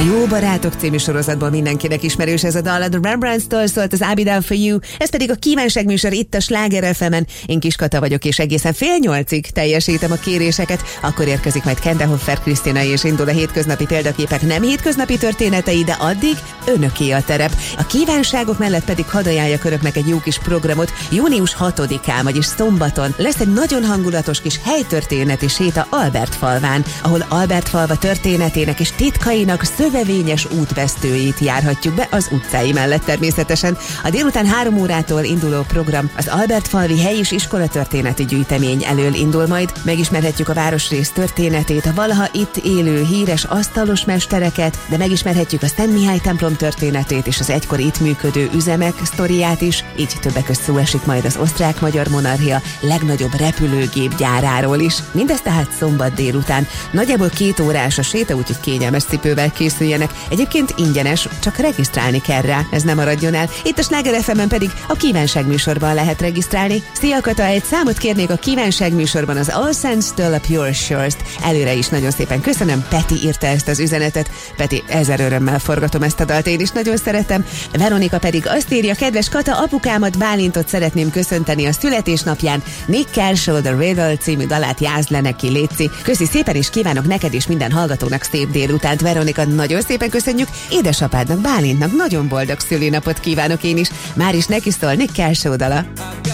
Jó Barátok című sorozatból mindenkinek ismerős ez a dal, a The Rembrandts-től szólt az I'll Be Down For You. Ez pedig a kívánságműsor itt a Sláger FM-en. Én Kis Kata vagyok, és egészen 7:30 teljesítem a kéréseket. Akkor érkezik majd Kendehoffer Krisztina, és indul a hétköznapi példaképek nem hétköznapi történetei, de addig önöké a terep. A kívánságok mellett pedig hadd ajánljak önöknek egy jó kis programot. Június 6-án, vagyis szombaton lesz egy nagyon hangulatos kis helytörténeti séta Albertfalván, ahol Albertfalva történetének és titkainak szövevényes útvesztőit járhatjuk be az utcái mellett természetesen. A délután 3 órától induló program az Albertfalvi Hely- és Iskolatörténeti Gyűjtemény elől indul majd. Megismerhetjük a városrész történetét, a valaha itt élő híres asztalos mestereket, de megismerhetjük a Szent Mihály templom történetét és az egykor itt működő üzemek sztoriát is, így többek között szó esik majd az osztrák-magyar monarchia legnagyobb repülőgép gyáráról is. Mindez tehát szombat délután. Nagyjából 2 órás a séta, úgyhogy kényelmes cipővel készüljenek. Egyébként ingyenes, csak regisztrálni kell rá, ez nem maradjon el. Itt a Sláger FM-en pedig a kívánságműsorban lehet regisztrálni. Szia Kata, egy számot kérnék a kívánságműsorban az All Saints-től a Pure Shores-t. Előre is nagyon szépen köszönöm, Peti írta ezt az üzenetet. Peti, 1000 örömmel forgatom ezt a dalt, én is nagyon szeretem. Veronika pedig azt írja, kedves Kata, apukámat Bálintot szeretném köszönteni a születésnapján. Nick Kershaw The Riddle című dalát jázd le neki, létszi. Köszi szépen, és kívánok neked és minden hallgatónak szép délutánt. Veronika, nagyon szépen köszönjük. Édesapádnak, Bálintnak nagyon boldog szülinapot kívánok én is. Már is neki szól Nick Kershaw dala.